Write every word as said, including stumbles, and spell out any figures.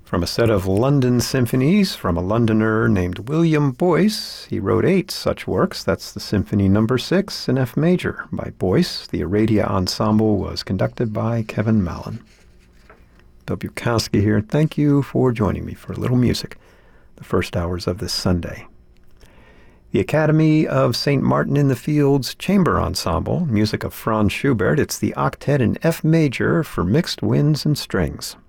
From a set of London symphonies from a Londoner named William Boyce, he wrote eight such works. That's the Symphony Number Six in F major by Boyce. The Aradia Ensemble was conducted by Kevin Mallon. Bill Bukowski here. Thank you for joining me for a little music, the first hours of this Sunday. The Academy of Saint Martin in the Fields Chamber Ensemble, music of Franz Schubert. It's the octet in F major for mixed winds and strings.